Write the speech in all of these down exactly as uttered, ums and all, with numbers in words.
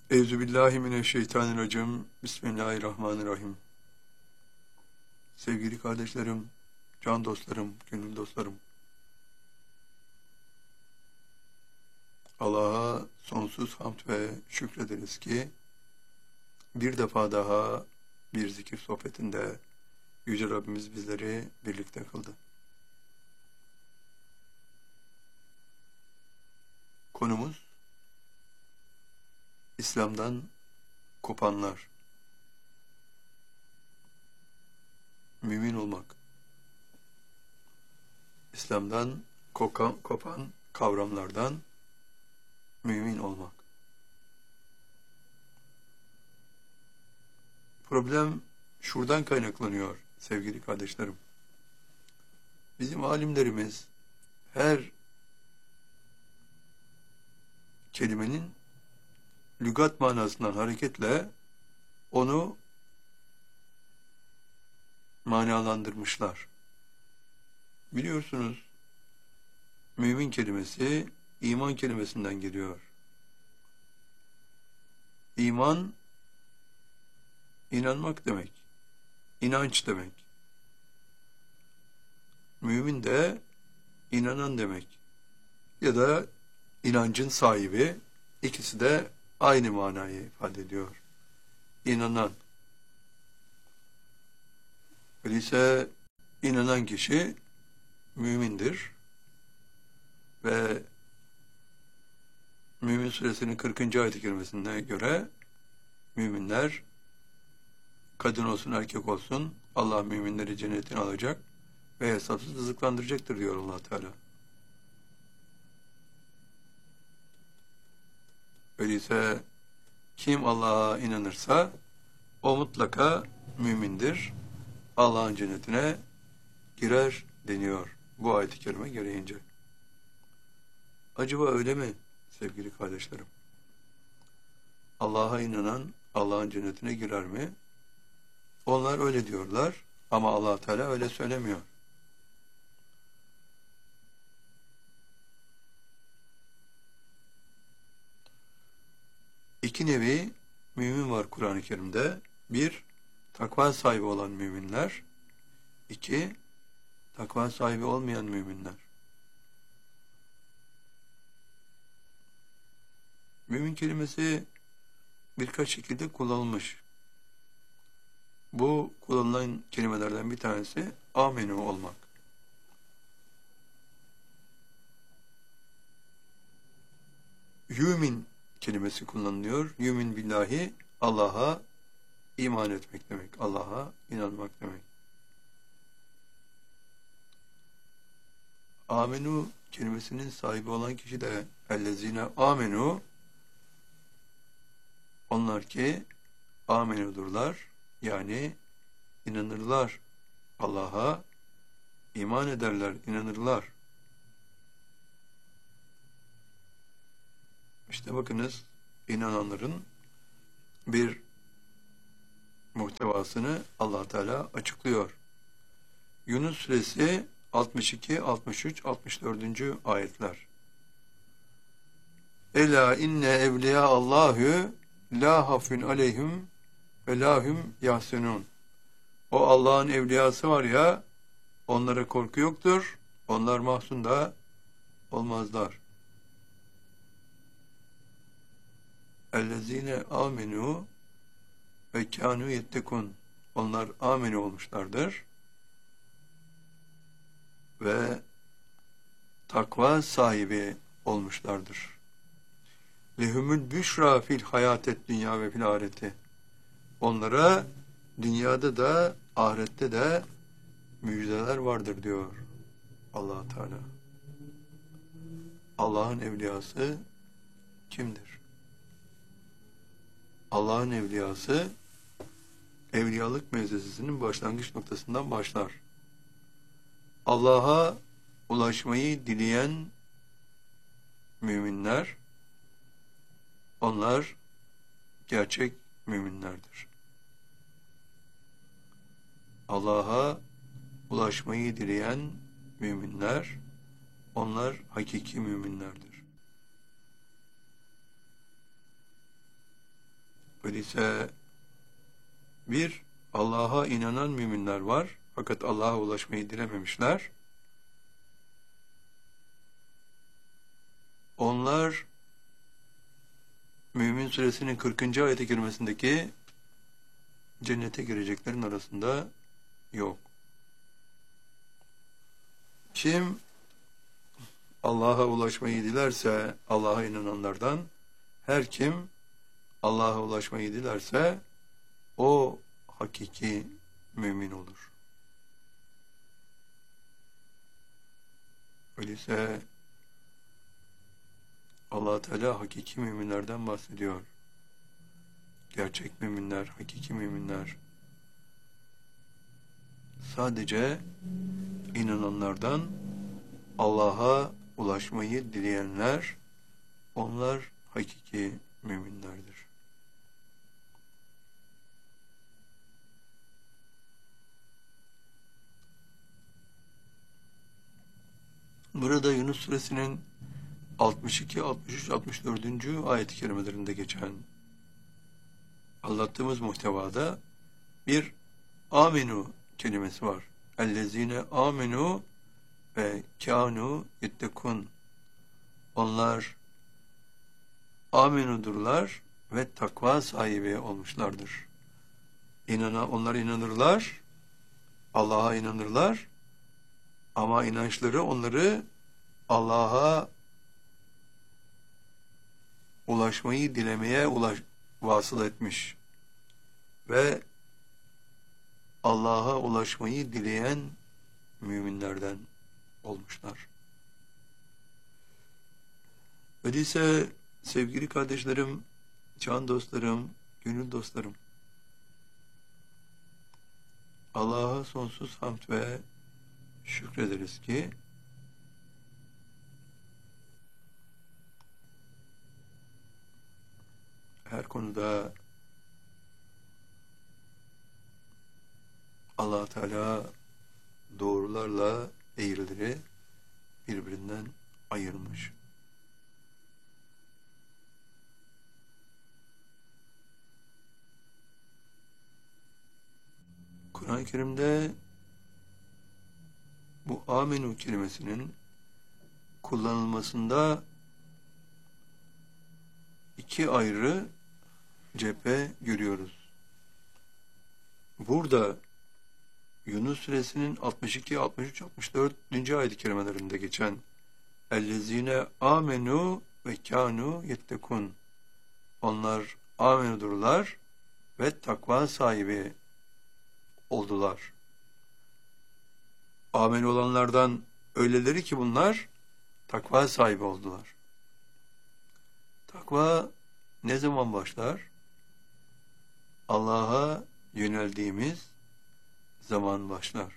Euzubillahimineşşeytanirracim. Bismillahirrahmanirrahim. Sevgili kardeşlerim, can dostlarım, gönül dostlarım. Allah'a sonsuz hamd ve şükrederiz ki bir defa daha bir zikir sohbetinde Yüce Rabbimiz bizleri birlikte kıldı. Konumuz İslam'dan kopanlar. Mümin olmak. İslam'dan kokan, kopan kavramlardan mümin olmak. Problem şuradan kaynaklanıyor sevgili kardeşlerim. Bizim alimlerimiz her kelimenin lügat manasından hareketle onu manalandırmışlar. Biliyorsunuz, mümin kelimesi iman kelimesinden geliyor. İman, inanmak demek, inanç demek. Mümin de inanan demek. Ya da inancın sahibi, ikisi de aynı manayı ifade ediyor. İnanan. Öyleyse inanan kişi mümindir ve Mümin Suresinin kırkıncı ayet-i kerimesine göre müminler, kadın olsun erkek olsun, Allah müminleri cennetine alacak ve hesapsız rızıklandıracaktır diyor Allah Teala. Öyleyse kim Allah'a inanırsa o mutlaka mümindir. Allah'ın cennetine girer deniyor bu ayet-i kerime gereğince. Acaba öyle mi sevgili kardeşlerim? Allah'a inanan Allah'ın cennetine girer mi? Onlar öyle diyorlar ama Allah Teala öyle söylemiyor. İki nevi mümin var Kur'an-ı Kerim'de. Bir, takva sahibi olan müminler. İki, takva sahibi olmayan müminler. Mümin kelimesi birkaç şekilde kullanılmış. Bu kullanılan kelimelerden bir tanesi amenu olmak. Yümin kelimesi kullanılıyor. Yümin billahi, Allah'a iman etmek demek. Allah'a inanmak demek. Amenu kelimesinin sahibi olan kişi de ellezine amenu, onlar ki amenudurlar, yani inanırlar. Allah'a iman ederler, inanırlar. İşte bakınız, inananların bir muhtevasını Allah Teala açıklıyor. Yunus Suresi altmış iki, altmış üç, altmış dördüncü ayetler. Ela inne evliya Allahü la hafun aleyhim ve lahum yahsunun. O Allah'ın evliyası var ya, onlara korku yoktur, onlar mahzun da olmazlar. Ellezine amenu ve kânû yettekûn. Onlar amenu olmuşlardır ve takva sahibi olmuşlardır. Lehumul büşra fil hayatet dünya ve fil ahireti. Onlara dünyada da ahirette de müjdeler vardır diyor Allah Teala. Allah'ın evliyası kimdir? Allah'ın evliyası evliyalık mevzesinin başlangıç noktasından başlar. Allah'a ulaşmayı dileyen müminler, onlar gerçek müminlerdir. Allah'a ulaşmayı dileyen müminler, onlar hakiki müminlerdir. Öyleyse bir, Allah'a inanan müminler var. Fakat Allah'a ulaşmayı dilememişler. Onlar Mümin Suresinin kırkıncı ayet-i kerimesindeki cennete gireceklerin arasında yok. Kim Allah'a ulaşmayı dilerse Allah'a inananlardan, her kim Allah'a ulaşmayı dilerse o hakiki mümin olur. Öyleyse Allah Teala hakiki müminlerden bahsediyor. Gerçek müminler, hakiki müminler. Sadece inananlardan Allah'a ulaşmayı dileyenler, onlar hakiki müminlerdir. Burada Yunus Suresinin altmış iki, altmış üç, altmış dördüncü ayet-i kerimelerinde geçen anlattığımız muhtevada bir aminu kelimesi var. Ellezine aminu ve kânu yettekun. Onlar aminudurlar ve takva sahibi olmuşlardır. İnana, onlar inanırlar, Allah'a inanırlar ama inançları onları Allah'a ulaşmayı dilemeye ulaş, vasıl etmiş ve Allah'a ulaşmayı dileyen müminlerden olmuşlar. Öyleyse sevgili kardeşlerim, can dostlarım, gönül dostlarım, Allah'a sonsuz hamd ve şükrederiz ki her konuda Allah Teala doğrularla eğrileri birbirinden ayırmış. Kur'an-ı Kerim'de bu amenu kelimesinin kullanılmasında iki ayrı cephe görüyoruz. Burada Yunus Suresinin altmış iki, altmış üç, altmış dört. ayet-i kerimelerinde geçen ellezine amenu ve kanu yettekun. Onlar amenudurlar ve takva sahibi oldular. Amen olanlardan öyleleri ki bunlar takva sahibi oldular. Takva ne zaman başlar? Allah'a yöneldiğimiz zaman başlar.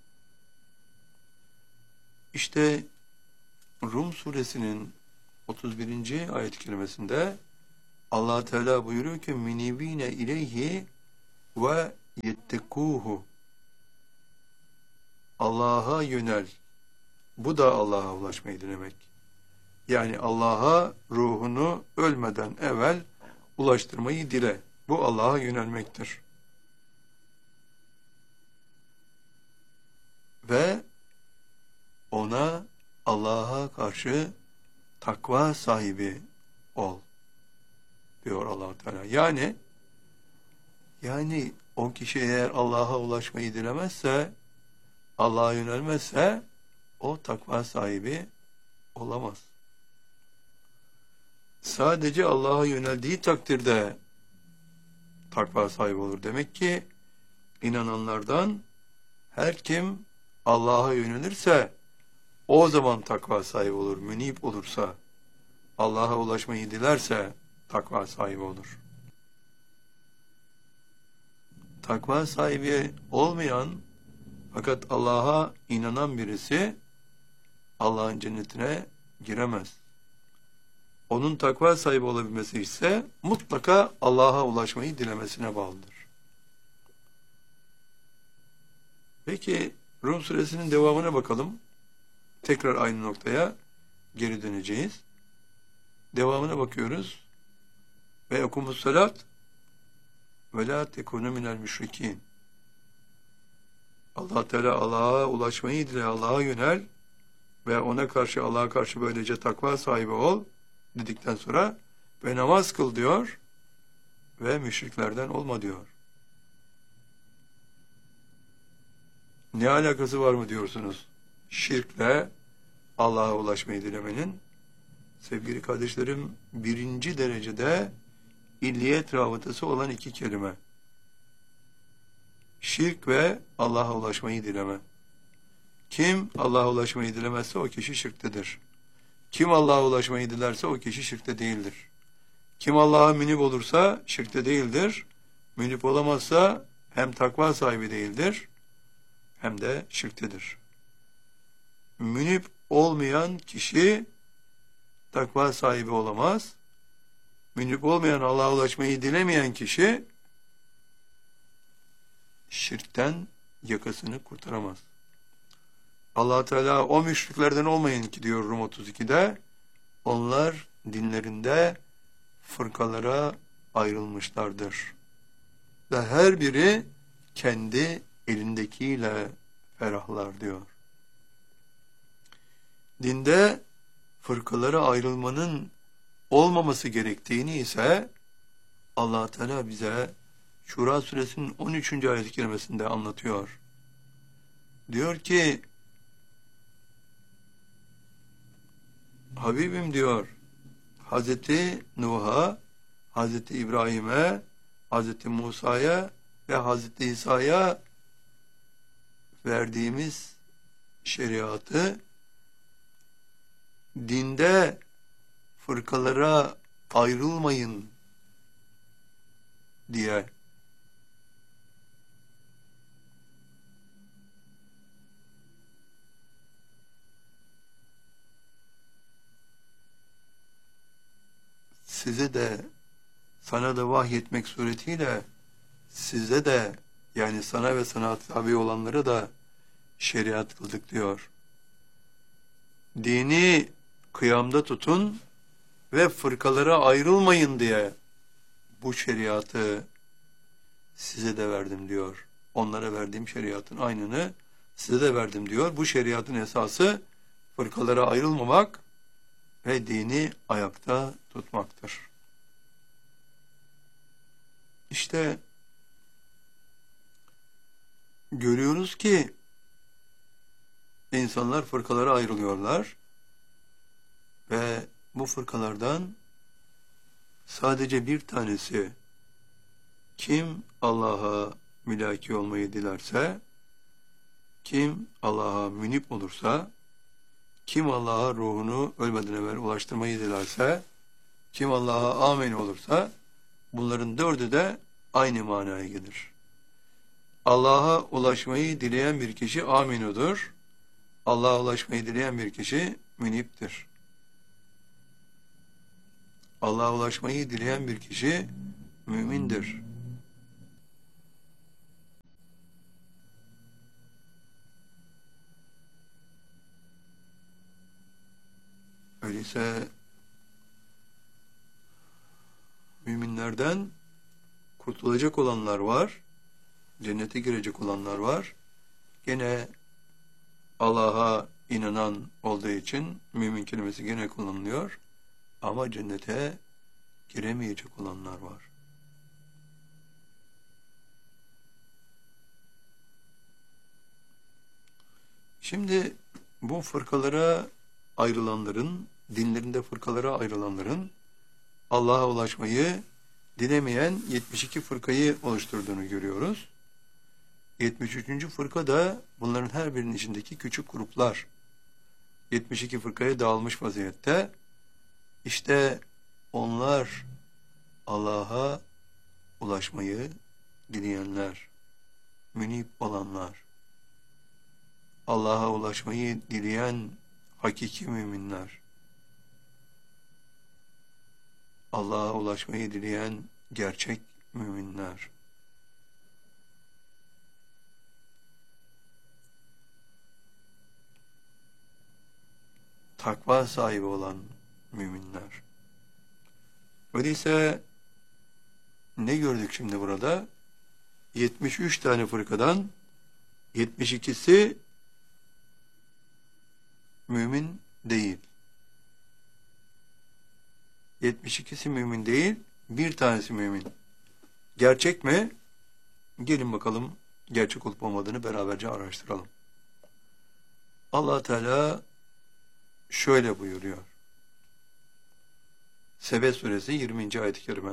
İşte Rum suresinin otuz birinci ayet-i kerimesinde Allah Teala buyuruyor ki minibine ileyhi ve yettekuhu. Allah'a yönel. Bu da Allah'a ulaşmayı dilemek. Yani Allah'a ruhunu ölmeden evvel ulaştırmayı dile. Bu Allah'a yönelmektir. Ve ona, Allah'a karşı takva sahibi ol diyor Allah Teala. Yani yani o kişi eğer Allah'a ulaşmayı dilemezse, Allah'a yönelmezse o takva sahibi olamaz. Sadece Allah'a yöneldiği takdirde takva sahibi olur. Demek ki inananlardan her kim Allah'a yönelirse o zaman takva sahibi olur. Münib olursa, Allah'a ulaşmayı dilerse takva sahibi olur. Takva sahibi olmayan fakat Allah'a inanan birisi Allah'ın cennetine giremez. Onun takva sahibi olabilmesi ise mutlaka Allah'a ulaşmayı dilemesine bağlıdır. Peki Rum suresinin devamına bakalım. Tekrar aynı noktaya geri döneceğiz. Devamına bakıyoruz. Ve okumus salat ve la tekunu minel müşrikin. Allah Teala Allah'a ulaşmayı dile, Allah'a yönel ve ona karşı, Allah'a karşı böylece takva sahibi ol dedikten sonra ve namaz kıl diyor ve müşriklerden olma diyor. Ne alakası var mı diyorsunuz? Şirkle Allah'a ulaşmayı dilemenin. Sevgili kardeşlerim, birinci derecede illiyet rabıtası olan iki kelime. Şirk ve Allah'a ulaşmayı dileme. Kim Allah'a ulaşmayı dilemezse o kişi şirktedir. Kim Allah'a ulaşmayı dilerse o kişi şirkte değildir. Kim Allah'a münip olursa şirkte değildir. Münip olamazsa hem takva sahibi değildir hem de şirktedir. Münip olmayan kişi takva sahibi olamaz. Münip olmayan, Allah'a ulaşmayı dilemeyen kişi şirkten yakasını kurtaramaz. Allah Teala o müşriklerden olmayın ki diyor Rum otuz ikide, onlar dinlerinde fırkalara ayrılmışlardır. Ve her biri kendi elindekiyle ferahlar diyor. Dinde fırkalara ayrılmanın olmaması gerektiğini ise Allah Teala bize Şura suresinin on üçüncü ayet-i kerimesinde anlatıyor. Diyor ki, Habibim diyor, Hazreti Nuh'a, Hazreti İbrahim'e, Hazreti Musa'ya ve Hazreti İsa'ya verdiğimiz şeriatı dinde fırkalara ayrılmayın diye size de, sana da vahyetmek suretiyle size de, yani sana ve sana tabi olanlara da şeriat kıldık diyor. Dini kıyamda tutun ve fırkalara ayrılmayın diye bu şeriatı size de verdim diyor. Onlara verdiğim şeriatın aynını size de verdim diyor. Bu şeriatın esası fırkalara ayrılmamak ve dini ayakta tutmaktır. İşte görüyoruz ki insanlar fırkalara ayrılıyorlar ve bu fırkalardan sadece bir tanesi, kim Allah'a mülaki olmayı dilerse, kim Allah'a münip olursa, kim Allah'a ruhunu ölmeden evvel ulaştırmayı dilerse, kim Allah'a amin olursa, bunların dördü de aynı manaya gelir. Allah'a ulaşmayı dileyen bir kişi aminudur. Allah'a ulaşmayı dileyen bir kişi müniptir. Allah'a ulaşmayı dileyen bir kişi mümindir. Öyleyse müminlerden kurtulacak olanlar var, cennete girecek olanlar var. Gene Allah'a inanan olduğu için mümin kelimesi gene kullanılıyor. Ama cennete giremeyecek olanlar var. Şimdi bu fırkalara ayrılanların, dinlerinde fırkalara ayrılanların Allah'a ulaşmayı dilemeyen yetmiş iki fırkayı oluşturduğunu görüyoruz. yetmiş üçüncü fırka da bunların her birinin içindeki küçük gruplar. yetmiş iki fırkaya dağılmış vaziyette. İşte onlar Allah'a ulaşmayı dileyenler, münip olanlar, Allah'a ulaşmayı dileyen hakiki müminler, Allah'a ulaşmayı dileyen gerçek müminler. Takva sahibi olan müminler. Öyleyse ne gördük şimdi burada? yetmiş üç tane fırkadan yetmiş ikisi mümin değil. yetmiş ikisi mümin değil, bir tanesi mümin. Gerçek mi? Gelin bakalım gerçek olup olmadığını beraberce araştıralım. Allah Teala şöyle buyuruyor. Sebe suresi yirminci ayet-i kerime.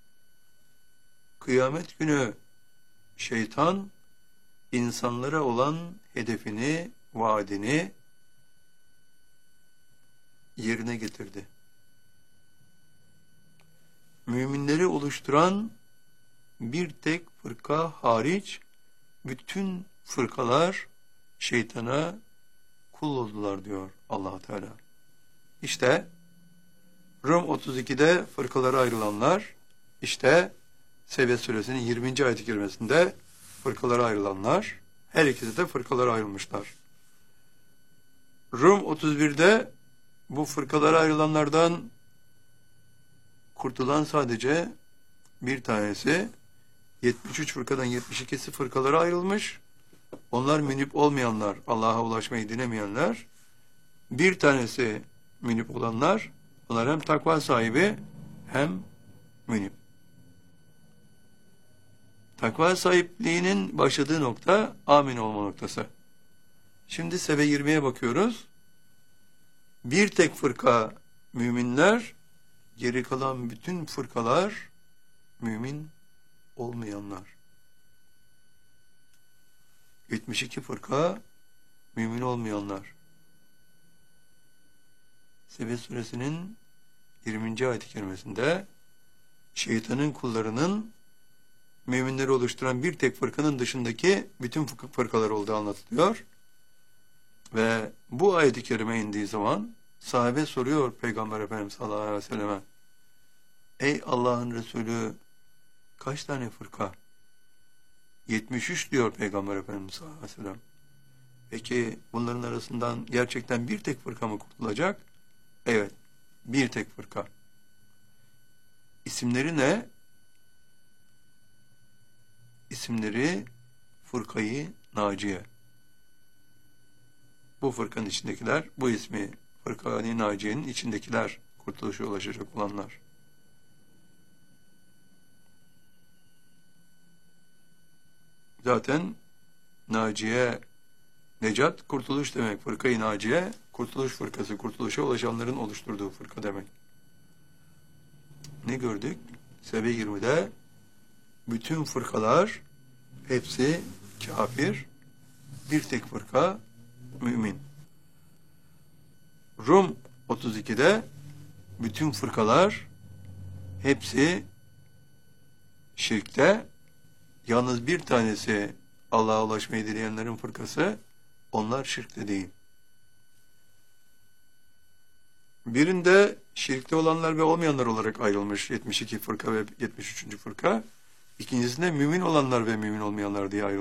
Kıyamet günü şeytan insanlara olan hedefini, vaadini yerine getirdi. Müminleri oluşturan bir tek fırka hariç bütün fırkalar şeytana kul oldular diyor Allah Teala. İşte Rum otuz ikide fırkalara ayrılanlar, işte Sebe suresinin yirminci ayet-i kerimesinde fırkalara ayrılanlar, her ikisi de fırkalara ayrılmışlar. Rum otuz birde bu fırkalara ayrılanlardan kurtulan sadece bir tanesi, yetmiş üç fırkadan yetmiş ikisi fırkalara ayrılmış. Onlar münip olmayanlar, Allah'a ulaşmayı dilemeyenler. Bir tanesi münip olanlar, onlar hem takva sahibi hem münip. Takva sahipliğinin başladığı nokta amin olma noktası. Şimdi Sebe yirmiye bakıyoruz. Bir tek fırka müminler, geri kalan bütün fırkalar mümin olmayanlar. yetmiş iki fırka mümin olmayanlar. Sebe suresinin yirminci ayet-i kerimesinde şeytanın kullarının müminleri oluşturan bir tek fırkanın dışındaki bütün fırkalar olduğu anlatılıyor. Ve bu ayet-i kerime indiği zaman sahabe soruyor Peygamber Efendimiz sallallahu aleyhi ve selleme, ey Allah'ın Resulü, kaç tane fırka? yetmiş üç diyor Peygamber Efendimiz sallallahu aleyhi ve sellem. Peki bunların arasından gerçekten bir tek fırka mı kurtulacak? Evet, bir tek fırka. İsimleri ne? İsimleri Fırkayı Naciye. Bu fırkanın içindekiler, bu ismi Fırkayı Naciye'nin içindekiler kurtuluşa ulaşacak olanlar. Zaten Naciye, Necat, kurtuluş demek. Fırkayı Naciye, kurtuluş fırkası, kurtuluşa ulaşanların oluşturduğu fırka demek. Ne gördük? Sebe yirmide bütün fırkalar hepsi kafir, bir tek fırka mümin. Rum otuz ikide bütün fırkalar hepsi şirkte, yalnız bir tanesi Allah'a ulaşmayı dileyenlerin fırkası, onlar şirkte değil. Birinde şirkte olanlar ve olmayanlar olarak ayrılmış yetmiş iki fırka ve yetmiş üçüncü fırka. İkincisinde mümin olanlar ve mümin olmayanlar diye ayrılmış.